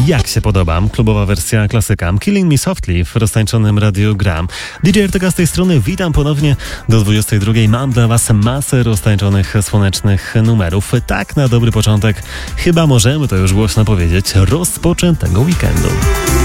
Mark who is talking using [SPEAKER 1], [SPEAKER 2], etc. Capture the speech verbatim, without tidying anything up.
[SPEAKER 1] Jak się podoba? Klubowa wersja klasyka Killing Me Softly w roztańczonym radiu Gram. D J R T K z tej strony, witam ponownie do dwudziestej drugiej. Mam dla Was masę roztańczonych słonecznych numerów. Tak na dobry początek, chyba możemy to już głośno powiedzieć, rozpoczętego weekendu.